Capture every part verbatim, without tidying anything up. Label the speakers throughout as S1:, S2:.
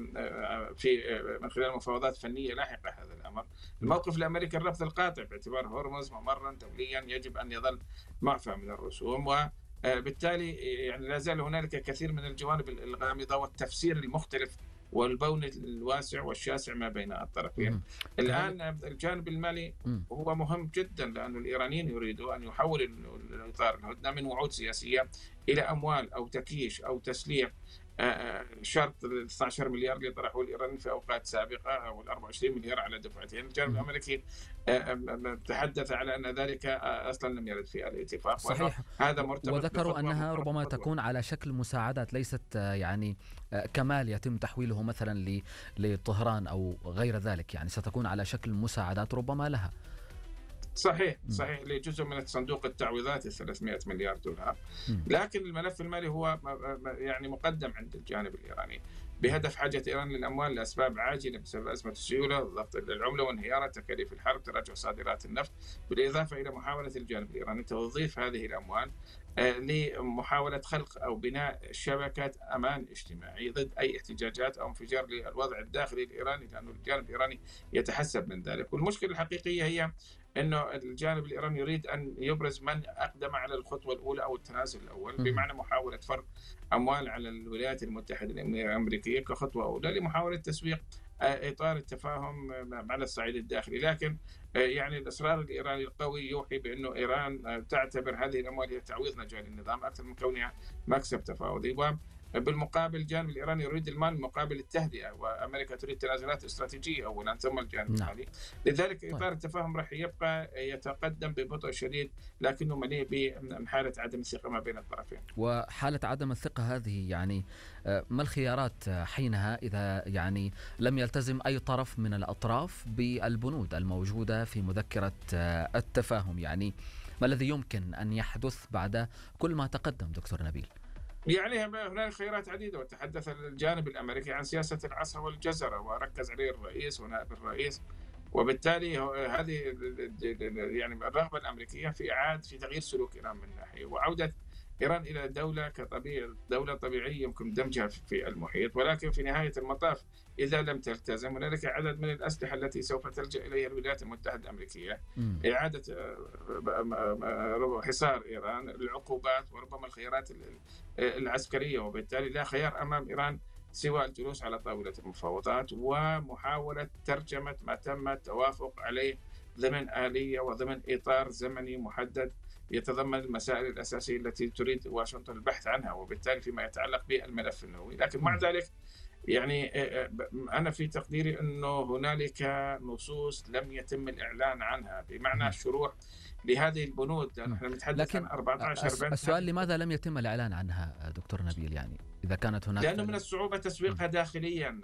S1: في من خلال مفاوضات فنية لاحقة هذا الأمر. الموقف الأمريكي الرفض القاطع باعتبار هرمز ممرا دوليا يجب أن يظل معفى من الرسوم، وبالتالي يعني لا زال هنالك كثير من الجوانب الغامضة والتفسير المختلف والبون الواسع والشاسع ما بين الطرفين. الآن الجانب المالي هو مهم جدا، لأن الإيرانيين يريدوا أن يحولوا الإطار الهدنة من وعود سياسية إلى أموال أو تكييش أو تسليح. شرط ال اثني عشر مليار اللي طرحوه الإيرانيين في أوقات سابقة أو ال أربعة وعشرين مليار على دفعتين، الجانب الأمريكي تحدث على أن ذلك أصلا لم يرد في الاتفاق.
S2: صحيح.
S1: هذا مرتبط،
S2: وذكروا أنها ربما تكون على شكل مساعدات، ليست يعني كمال يتم تحويله مثلا لطهران أو غير ذلك، يعني ستكون على شكل مساعدات ربما لها.
S1: صحيح صحيح لجزء من صندوق التعويضات ثلاثمئة مليار دولار. لكن الملف المالي هو يعني مقدم عند الجانب الإيراني بهدف حاجة إيران للأموال لأسباب عاجلة بسبب أزمة السيولة، ضغط العملة وانهيار تكاليف الحرب، تراجع صادرات النفط، بالإضافة إلى محاولة الجانب الإيراني توظيف هذه الأموال لمحاولة خلق أو بناء شبكة أمان اجتماعي ضد أي احتجاجات أو انفجار للوضع الداخلي الإيراني، لأن الجانب الإيراني يتحسب من ذلك. والمشكلة الحقيقية هي أنه الجانب الإيراني يريد أن يبرز من أقدم على الخطوة الأولى أو التنازل الأول، بمعنى محاولة فرض أموال على الولايات المتحدة الأمريكية كخطوة أولى لمحاولة تسويق إطار التفاهم على الصعيد الداخلي. لكن يعني الإصرار الإيراني القوي يوحي بأنه إيران تعتبر هذه الأموال هي تعويض نجاة للنظام أكثر من كونها مكسب تفاوضي. بالمقابل الجانب الإيراني يريد المال مقابل التهدئة، وأمريكا تريد تنازلات استراتيجية أولا ثم الجانب المالي. لذلك إطار التفاهم راح يبقى يتقدم ببطء شديد، لكنه مليء بحالة عدم الثقة ما بين الطرفين.
S2: وحالة عدم الثقة هذه يعني ما الخيارات حينها إذا يعني لم يلتزم أي طرف من الأطراف بالبنود الموجودة في مذكرة التفاهم؟ يعني ما الذي يمكن أن يحدث بعد كل ما تقدم دكتور نبيل؟
S1: يعني هناك خيارات عديدة، وتحدث الجانب الأمريكي عن سياسة العصا والجزرة وركز عليه الرئيس ونائب الرئيس، وبالتالي هذه يعني الرغبة الأمريكية في إعادة في تغيير سلوك إيران من ناحية، وعودة إيران إلى دولة كطبيعي دولة طبيعية يمكن دمجها في المحيط. ولكن في نهاية المطاف إذا لم تلتزم هنالك عدد من الأسلحة التي سوف تلجأ إليها الولايات المتحدة الأمريكية، م. إعادة حصار إيران، العقوبات، وربما الخيارات العسكرية. وبالتالي لا خيار أمام إيران سوى الجلوس على طاولة المفاوضات ومحاولة ترجمة ما تم التوافق عليه ضمن آلية وضمن إطار زمني محدد يتضمن المسائل الأساسية التي تريد واشنطن البحث عنها، وبالتالي فيما يتعلق بالملف النووي. لكن مع ذلك يعني أنا في تقديري أنه هنالك نصوص لم يتم الإعلان عنها، بمعنى الشروع لهذه البنود. نحن نتحدث عن أربعة عشر بند.
S2: السؤال لماذا لم يتم الإعلان عنها دكتور نبيل؟ يعني إذا كانت هناك،
S1: لأنه من الصعوبة تسويقها داخليا.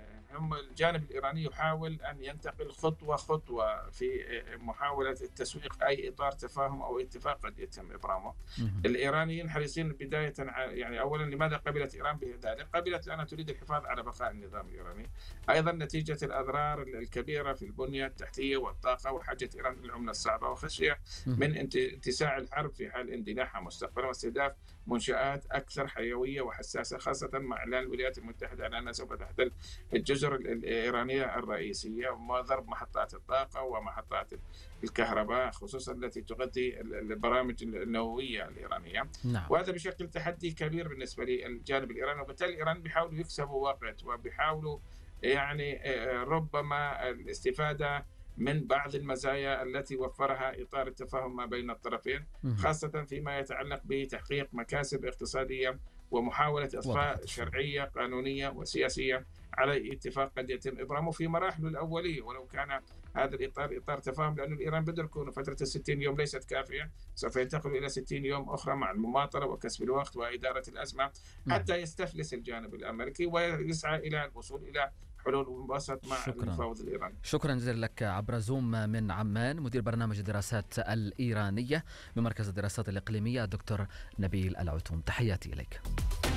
S1: هم الجانب الإيراني يحاول أن ينتقل خطوة خطوة في محاولة التسويق أي إطار تفاهم أو اتفاق قد يتم إبرامه. الإيرانيين حريصين بداية يعني أولا لماذا قبلت إيران بذلك؟ قبلت لأنها تريد الحفاظ على بقاء النظام الإيراني، أيضا نتيجة الأضرار الكبيرة في البنية التحتية والطاقة وحاجة إيران للعملة الصعبة، وخشية من اتساع الحرب في حال اندلاعها مستقبلا واستهداف منشآت أكثر حيوية وحساسة، خاصة مع إعلان الولايات المتحدة على أنها سوف تحتل الجزر الإيرانية الرئيسية وضرب محطات الطاقة ومحطات الكهرباء خصوصا التي تغذي البرامج النووية الإيرانية. نعم. وهذا بشكل تحدي كبير بالنسبة للجانب الإيراني، وبالتالي الإيران بيحاولوا يكسبوا وقت وبيحاولوا يعني ربما الاستفادة من بعض المزايا التي وفرها إطار التفاهم ما بين الطرفين، خاصة فيما يتعلق بتحقيق مكاسب اقتصادية ومحاولة إضفاء شرعية قانونية وسياسية على اتفاق قد يتم إبرامه في مراحله الأولية، ولو كان هذا الإطار إطار تفاهم، لأن الإيران بدركوا أن فترة الستين يوم ليست كافية، سوف ينتقلوا إلى ستين يوم أخرى مع المماطلة وكسب الوقت وإدارة الأزمة حتى يستفلس الجانب الأمريكي ويسعى إلى الوصول إلى حلول وسط مع المفاوض الإيراني.
S2: شكرا جزيلا لك عبر زوم من عمان، مدير برنامج الدراسات الإيرانية بمركز الدراسات الإقليمية، دكتور نبيل العتوم. تحياتي إليك.